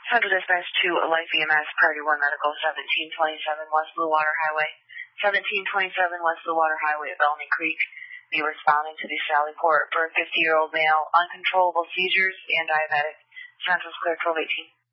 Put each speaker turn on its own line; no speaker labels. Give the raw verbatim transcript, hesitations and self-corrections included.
Central Dispatch to Life E M S, Priority one Medical, seventeen twenty-seven West Blue Water Highway. seventeen twenty-seven West Blue Water Highway at Bellamy Creek. Be responding to the Sallyport for a fifty-year-old male, uncontrollable seizures and diabetic. Central's clear twelve eighteen.